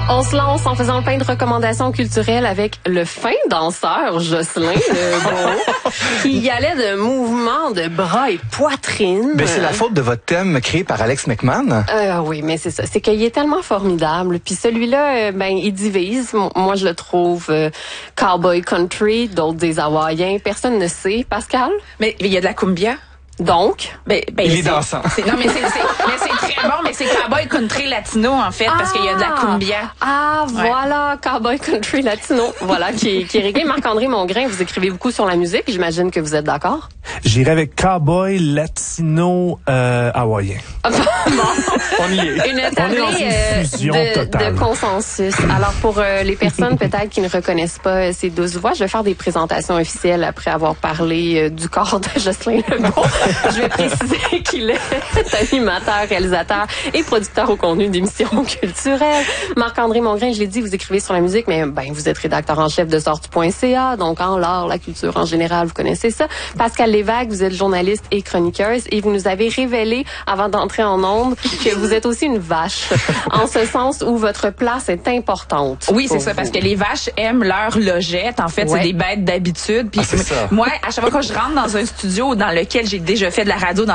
On se lance en faisant plein de recommandations culturelles avec le fin danseur Jocelyn Legault, qui y allait de mouvements de bras et poitrine. Ben, c'est la faute de votre thème créé par Alex McMahon. Oui, mais c'est ça. C'est qu'il est tellement formidable. Puis celui-là, il divise. Moi, je le trouve cowboy country, d'autres des Hawaïens. Personne ne sait. Pascal? Mais il y a de la cumbia. Donc, il est dansant. Non, mais c'est très bon, mais c'est cowboy country latino, en fait, parce qu'il y a de la cumbia. Voilà, cowboy country latino. Voilà, qui est réglé. Marc-André Mongrain, vous écrivez beaucoup sur la musique. J'imagine que vous êtes d'accord? J'irai avec cowboy latino hawaïen. On y est. Une fusion totale. De consensus. Alors, pour les personnes peut-être qui ne reconnaissent pas ces 12 voix, je vais faire des présentations officielles après avoir parlé du corps de Jocelyn Legault. Je vais préciser qu'il est animateur, réalisateur et producteur au contenu d'émissions culturelles. Marc-André Mongrain, je l'ai dit, vous écrivez sur la musique, mais vous êtes rédacteur en chef de sortu.ca, donc en l'art, la culture en général, vous connaissez ça. Pascal Lévesque, vous êtes journaliste et chroniqueuse et vous nous avez révélé, avant d'entrer en ondes, que vous êtes aussi une vache, en ce sens où votre place est importante. Oui, c'est ça, parce que les vaches aiment leur logette. En fait, c'est des bêtes d'habitude. Puis moi, à chaque fois que je rentre dans un studio dans lequel j'ai déjà fait de la radio dans